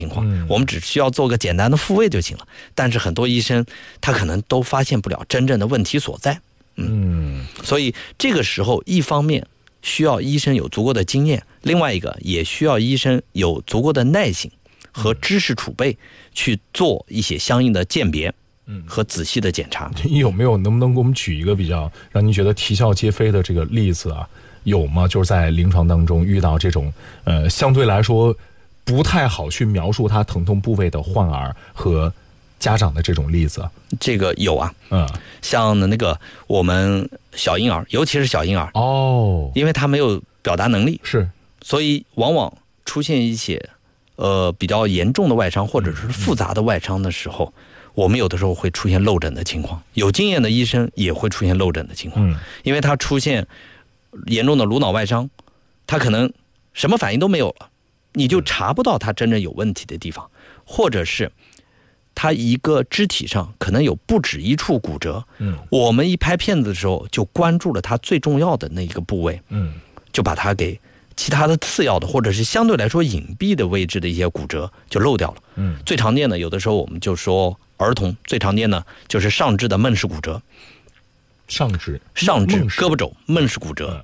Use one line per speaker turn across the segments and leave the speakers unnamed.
情况，我们只需要做个简单的复位就行了。但是很多医生他可能都发现不了真正的问题所在。所以这个时候一方面需要医生有足够的经验，另外一个也需要医生有足够的耐心和知识储备去做一些相应的鉴别和仔细的检查。
能不能给我们举一个比较让您觉得啼笑皆非的这个例子啊？有吗？就是在临床当中遇到这种相对来说不太好去描述他疼痛部位的患儿和家长的这种例子。
这个有啊，像那个我们小婴儿，尤其是小婴儿因为他没有表达能力，
是，
所以往往出现一些比较严重的外伤或者是复杂的外伤的时候，我们有的时候会出现漏诊的情况，有经验的医生也会出现漏诊的情况，因为他出现严重的颅脑外伤，他可能什么反应都没有了，你就查不到他真正有问题的地方，或者是他一个肢体上可能有不止一处骨折，我们一拍片子的时候就关注了他最重要的那一个部位，就把它给其他的次要的或者是相对来说隐蔽的位置的一些骨折就漏掉了。最常见的有的时候我们就说儿童最常见的就是上肢的闷式骨折，上肢胳膊肘闷式骨折，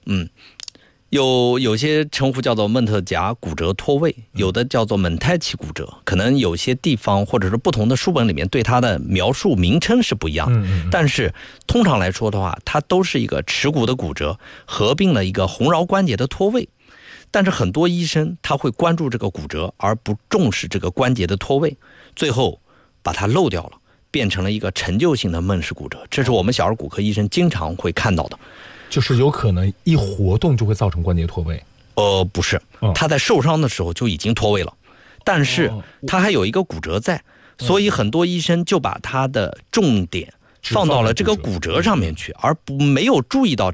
有些称呼叫做闷特夹骨折脱位，有的叫做蒙太奇骨折，可能有些地方或者是不同的书本里面对它的描述名称是不一样的，但是通常来说的话，它都是一个耻骨的骨折合并了一个红桡关节的脱位。但是很多医生他会关注这个骨折而不重视这个关节的脱位，最后把它漏掉了，变成了一个陈旧性的闷式骨折，这是我们小儿骨科医生经常会看到的。
就是有可能一活动就会造成关节脱位？
不是，他在受伤的时候就已经脱位了，但是他还有一个骨折在，所以很多医生就把他的重点放到了这个骨折上面去，而没有注意到